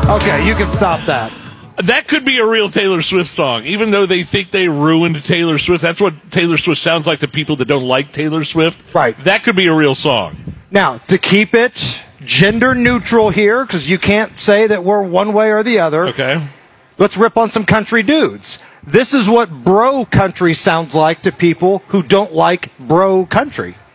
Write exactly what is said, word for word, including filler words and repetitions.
Okay, you can stop that. That could be a real Taylor Swift song, even though they think they ruined Taylor Swift. That's what Taylor Swift sounds like to people that don't like Taylor Swift. Right. That could be a real song. Now, to keep it gender neutral here, because you can't say that we're one way or the other. Okay. Let's rip on some country dudes. This is what bro country sounds like to people who don't like bro country.